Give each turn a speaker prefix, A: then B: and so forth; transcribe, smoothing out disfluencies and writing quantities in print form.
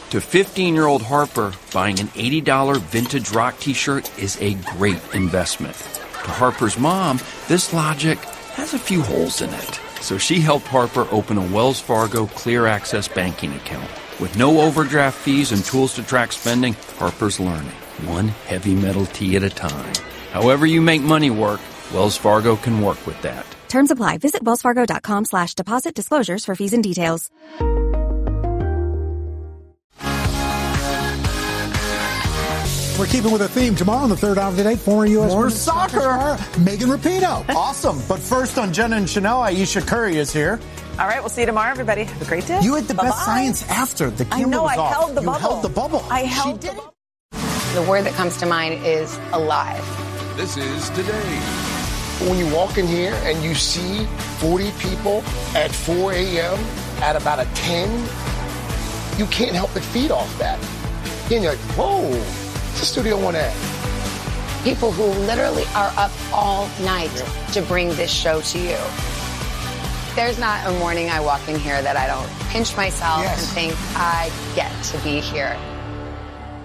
A: To 15-year-old Harper, buying an $80 vintage rock t-shirt is a great investment. To Harper's mom, this logic has a few holes in it. So she helped Harper open a Wells Fargo Clear Access banking account. With no overdraft fees and tools to track spending, Harper's learning, one heavy metal tea at a time. However you make money work, Wells Fargo can work with that.
B: Terms apply. Visit wellsfargo.com/deposit disclosures for fees and details.
C: We're keeping with a theme. Tomorrow on the third hour of the day, former U.S.
D: More
C: women's
D: soccer
C: star, Megan Rapinoe.
D: Awesome. But first on Jenna and Chanel, Ayesha Curry is here.
E: All right, we'll see you tomorrow, everybody. Have a great day.
D: You had the
E: Bye-bye.
D: best science after. The camera
E: I know,
D: was
E: I
D: off.
E: held the
D: you
E: bubble.
D: held the bubble.
E: I held the bubble.
F: The word that comes to mind is alive.
G: This is Today.
H: When you walk in here and you see 40 people at 4 a.m. at about a 10, you can't help but feed off that. And you're like, whoa, it's a Studio One ad.
F: People who literally are up all night to bring this show to you. There's not a morning I walk in here that I don't pinch myself and think I get to be here.